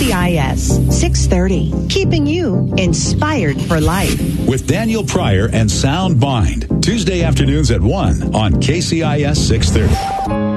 KCIS 630, keeping you inspired for life. With Daniel Pryor and Sound Mind, Tuesday afternoons at 1 on KCIS 630.